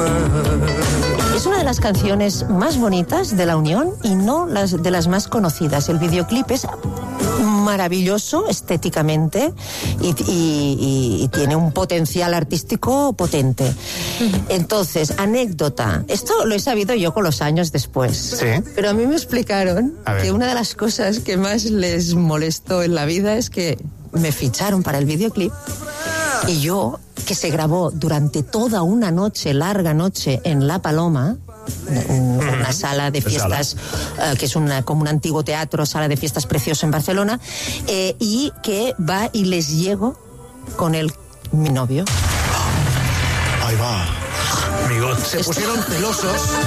Es una de las canciones más bonitas de La Unión y no de las más conocidas. El videoclip es maravilloso estéticamente y tiene un potencial artístico potente. Entonces, anécdota. Esto lo he sabido yo con los años después. Sí. Pero a mí me explicaron que una de las cosas que más les molestó en la vida es que me ficharon para el videoclip y yo, que se grabó durante toda una noche, larga noche, en La Paloma, una sala de fiestas que es como un antiguo teatro, sala de fiestas precioso en Barcelona, y que va y les llego con mi novio. Ahí va. Amigo, se pusieron celosos.